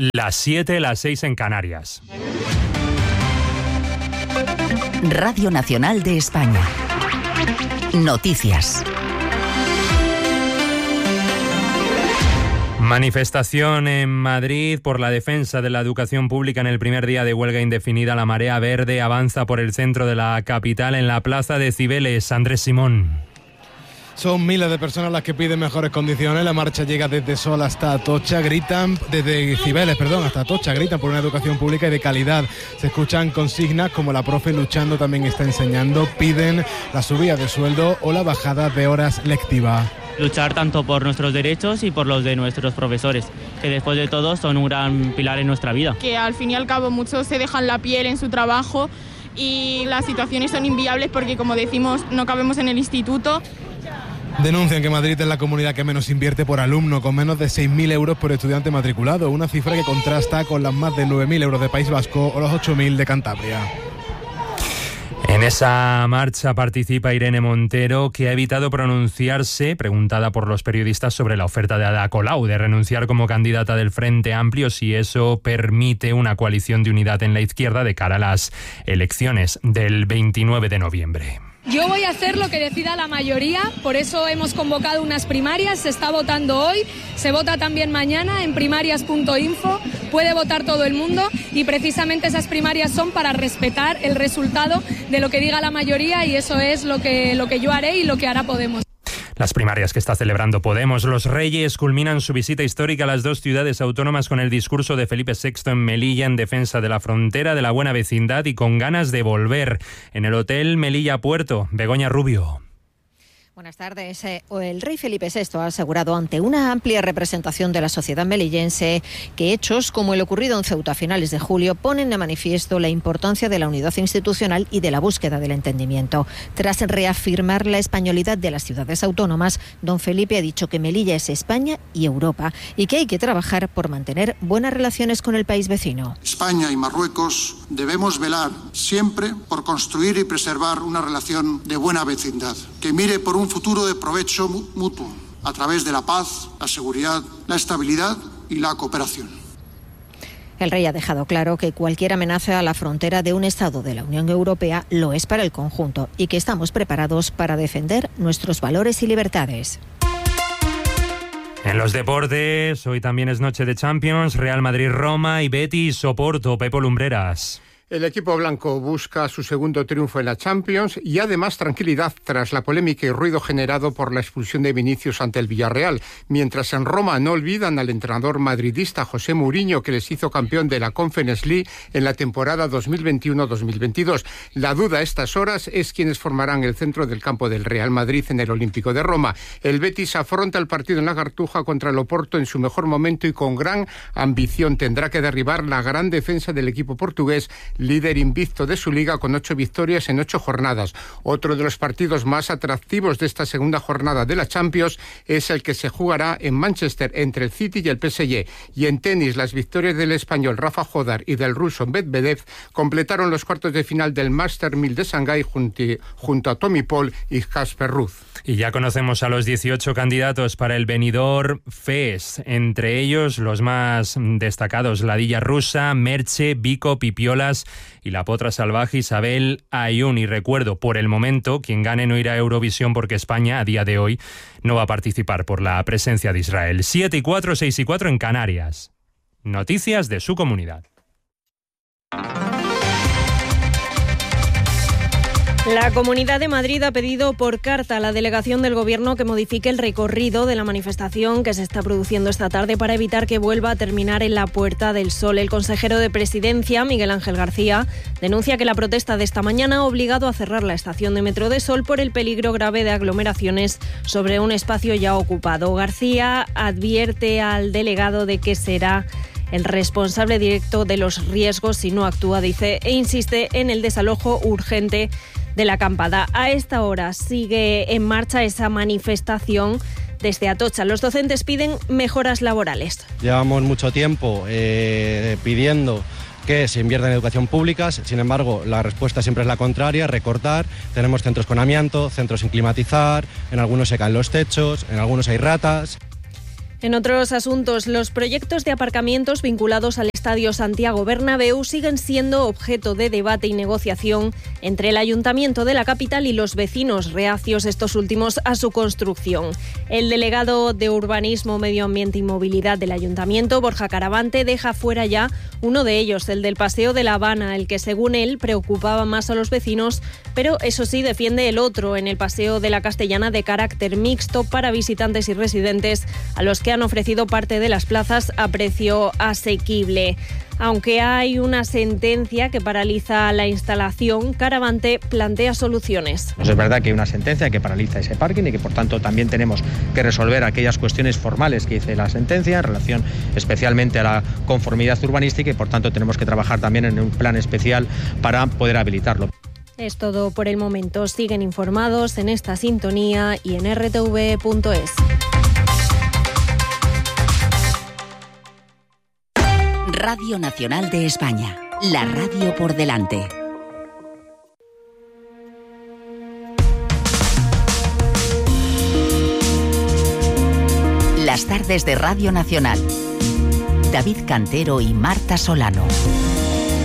Las 7, las 6 en Canarias. Radio Nacional de España. Noticias. Manifestación en Madrid por la defensa de la educación pública en el primer día de huelga indefinida. La marea verde avanza por el centro de la capital en la plaza de Cibeles. Andrés Simón. Son miles de personas las que piden mejores condiciones. La marcha llega desde Sol hasta Atocha, desde Cibeles, hasta Atocha, gritan por una educación pública y de calidad. Se escuchan consignas como la profe luchando también está enseñando, piden la subida de sueldo o la bajada de horas lectivas. Luchar tanto por nuestros derechos y por los de nuestros profesores, que después de todo son un gran pilar en nuestra vida. Que al fin y al cabo muchos se dejan la piel en su trabajo y las situaciones son inviables porque, como decimos, no cabemos en el instituto. Denuncian que Madrid es la comunidad que menos invierte por alumno, con menos de 6.000 euros por estudiante matriculado, una cifra que contrasta con las más de 9.000 euros de País Vasco o los 8.000 de Cantabria. En esa marcha participa Irene Montero, que ha evitado pronunciarse, preguntada por los periodistas sobre la oferta de Ada Colau de renunciar como candidata del Frente Amplio si eso permite una coalición de unidad en la izquierda de cara a las elecciones del 29 de noviembre. Yo voy a hacer lo que decida la mayoría, por eso hemos convocado unas primarias, se está votando hoy, se vota también mañana en primarias.info, puede votar todo el mundo y precisamente esas primarias son para respetar el resultado de lo que diga la mayoría y eso es lo que yo haré y lo que hará Podemos. Las primarias que está celebrando Podemos. Los Reyes culminan su visita histórica a las dos ciudades autónomas con el discurso de Felipe VI en Melilla en defensa de la frontera, de la buena vecindad y con ganas de volver. En el Hotel Melilla Puerto, Begoña Rubio. Buenas tardes. El rey Felipe VI ha asegurado ante una amplia representación de la sociedad melillense que hechos como el ocurrido en Ceuta a finales de julio ponen de manifiesto la importancia de la unidad institucional y de la búsqueda del entendimiento. Tras reafirmar la españolidad de las ciudades autónomas, don Felipe ha dicho que Melilla es España y Europa y que hay que trabajar por mantener buenas relaciones con el país vecino. España y Marruecos debemos velar siempre por construir y preservar una relación de buena vecindad, que mire por un futuro de provecho mutuo, a través de la paz, la seguridad, la estabilidad y la cooperación. El rey ha dejado claro que cualquier amenaza a la frontera de un Estado de la Unión Europea lo es para el conjunto y que estamos preparados para defender nuestros valores y libertades. En los deportes, hoy también es noche de Champions, Real Madrid-Roma y Betis-Oporto. Pepo Lumbreras. El equipo blanco busca su segundo triunfo en la Champions y además tranquilidad tras la polémica y ruido generado por la expulsión de Vinicius ante el Villarreal, mientras en Roma no olvidan al entrenador madridista José Mourinho, que les hizo campeón de la Conference League en la temporada 2021-2022. La duda a estas horas es quiénes formarán el centro del campo del Real Madrid en el Olímpico de Roma. El Betis afronta el partido en la Cartuja contra el Oporto en su mejor momento y con gran ambición. Tendrá que derribar la gran defensa del equipo portugués, líder invicto de su liga con 8 victorias en 8 jornadas. Otro de los partidos más atractivos de esta segunda jornada de la Champions es el que se jugará en Manchester entre el City y el PSG. Y en tenis, las victorias del español Rafa Jodar y del ruso Medvedev completaron los cuartos de final del Master 1000 de Shanghái junto a Tommy Paul y Casper Ruud. Y ya conocemos a los 18 candidatos para el Benidorm Fest, entre ellos los más destacados: Ladilla Rusa, Merche, Vico, Pipiolas y la potra salvaje Isabel Ayun. Y recuerdo, por el momento, quien gane no irá a Eurovisión porque España, a día de hoy, no va a participar por la presencia de Israel. 7:04, 6:04 en Canarias. Noticias de su comunidad. La Comunidad de Madrid ha pedido por carta a la delegación del Gobierno que modifique el recorrido de la manifestación que se está produciendo esta tarde para evitar que vuelva a terminar en la Puerta del Sol. El consejero de Presidencia, Miguel Ángel García, denuncia que la protesta de esta mañana ha obligado a cerrar la estación de Metro de Sol por el peligro grave de aglomeraciones sobre un espacio ya ocupado. García advierte al delegado de que será el responsable directo de los riesgos si no actúa, dice, e insiste en el desalojo urgente de la acampada. A esta hora sigue en marcha esa manifestación desde Atocha. Los docentes piden mejoras laborales. Llevamos mucho tiempo pidiendo que se invierta en educación pública, sin embargo la respuesta siempre es la contraria: recortar. Tenemos centros con amianto, centros sin climatizar, en algunos se caen los techos, en algunos hay ratas. En otros asuntos, los proyectos de aparcamientos vinculados al Estadio Santiago Bernabéu siguen siendo objeto de debate y negociación entre el Ayuntamiento de la capital y los vecinos, reacios estos últimos a su construcción. El delegado de Urbanismo, Medio Ambiente y Movilidad del Ayuntamiento, Borja Caravante, deja fuera ya uno de ellos, el del Paseo de La Habana, el que según él preocupaba más a los vecinos, pero eso sí defiende el otro, en el Paseo de la Castellana, de carácter mixto para visitantes y residentes, a los que han ofrecido parte de las plazas a precio asequible. Aunque hay una sentencia que paraliza la instalación, Caravante plantea soluciones. Pues es verdad que hay una sentencia que paraliza ese parking y que por tanto también tenemos que resolver aquellas cuestiones formales que dice la sentencia en relación especialmente a la conformidad urbanística y por tanto tenemos que trabajar también en un plan especial para poder habilitarlo. Es todo por el momento. Siguen informados en esta sintonía y en rtv.es. Radio Nacional de España, la radio por delante. Las tardes de Radio Nacional. David Cantero y Marta Solano.